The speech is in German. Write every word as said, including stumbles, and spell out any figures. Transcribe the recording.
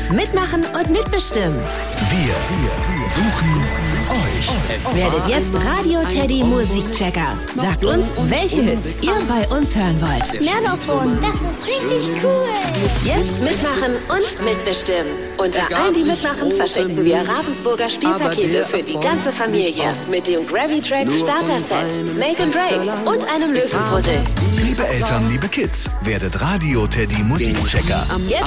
Mitmachen und mitbestimmen. Wir suchen euch. Werdet jetzt Radio Teddy Musikchecker. Sagt uns, welche Hits ihr bei uns hören wollt. Mehr davon. Das ist richtig cool. Jetzt mitmachen und mitbestimmen. Unter allen, die mitmachen, verschenken wir Ravensburger Spielpakete für die ganze Familie. Mit dem Gravitrax Starter Set, Make and Break und einem Löwenpuzzle. Liebe Eltern, liebe Kids, werdet Radio Teddy Musikchecker. Jetzt